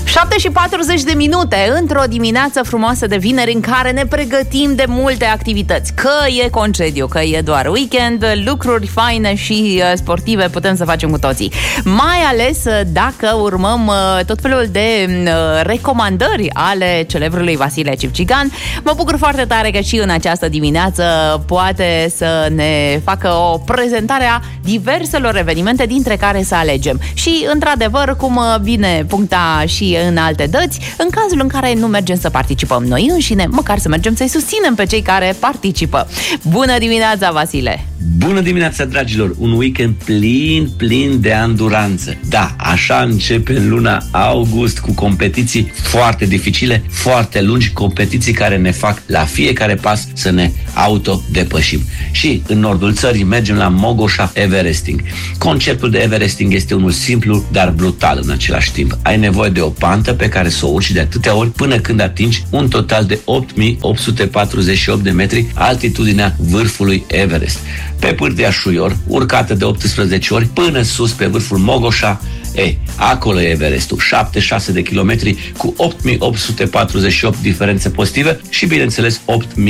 7:40 într-o dimineață frumoasă de vineri în care ne pregătim de multe activități. Că e concediu, că e doar weekend, lucruri faine și sportive putem să facem cu toții. Mai ales dacă urmăm tot felul de recomandări ale celebrului Vasile Cipcigan. Mă bucur foarte tare că și în această dimineață poate să ne facă o prezentare a diverselor evenimente dintre care să alegem. Și, într-adevăr, cum bine puncta și în alte dăți, în cazul în care nu mergem să participăm noi înșine, măcar să mergem să-i susținem pe cei care participă. Bună dimineața, Vasile! Bună dimineața, dragilor! Un weekend plin de anduranță. Da, așa începe în luna august cu competiții foarte dificile, foarte lungi, competiții care ne fac la fiecare pas să ne autodepășim. Și în nordul țării mergem la Mogoșa Everesting. Conceptul de Everesting este unul simplu, dar brutal în același timp. Ai nevoie de o pantă pe care să o urci de atâtea ori până când atingi un total de 8848 de metri altitudinea vârfului Everest. Pe pârtia Șuior, urcată de 18 ori până sus pe vârful Mogoșa, acolo e Everestul, 76 de kilometri cu 8848 diferențe pozitive și, bineînțeles,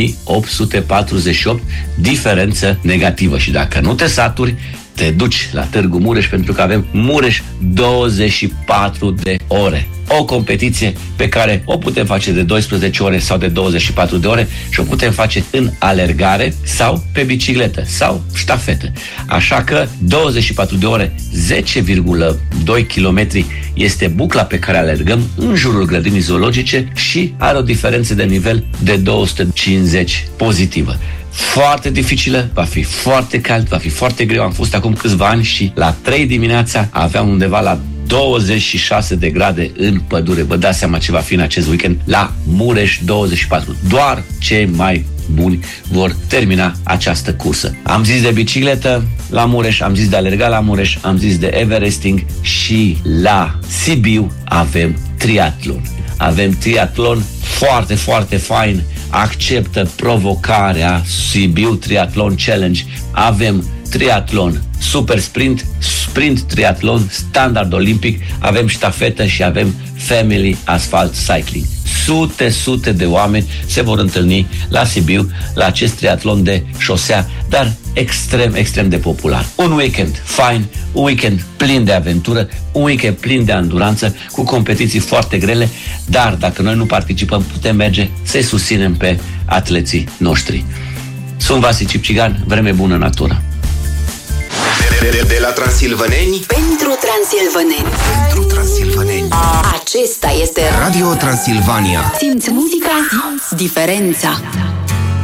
8848 diferență negativă. Și dacă nu te saturi, te duci la Târgu Mureș, pentru că avem Mureș 24 de ore. O competiție pe care o putem face de 12 ore sau de 24 de ore și o putem face în alergare sau pe bicicletă sau ștafetă. Așa că 24 de ore, 10,2 km este bucla pe care alergăm în jurul grădinii zoologice și are o diferență de nivel de 250 pozitivă. Foarte dificilă, va fi foarte cald, va fi foarte greu. Am fost acum câțiva ani și la 3 dimineața aveam undeva la 26 de grade în pădure. Vă dați seama ce va fi în acest weekend la Mureș 24. Doar cei mai buni vor termina această cursă. Am zis de bicicletă la Mureș, am zis de alergat la Mureș, am zis de Everesting și la Sibiu avem triatlon. Avem triatlon foarte, foarte fain. Acceptă provocarea Sibiu Triathlon Challenge. Avem triatlon super sprint, sprint triatlon, standard olimpic, avem ștafetă și avem family asphalt cycling. Sute de oameni se vor întâlni la Sibiu la acest triatlon de șosea, dar extrem de popular. Un weekend fain, un weekend plin de aventură, un weekend plin de anduranță, cu competiții foarte grele, dar dacă noi nu participăm, putem merge să-i susținem pe atleții noștri. Sunt Vasile Cipcigan, vreme bună natură. De la transilvaneni pentru transilvaneni. Pentru transilvaneni. Acesta este Radio Transilvania. Simți muzica, simți diferența.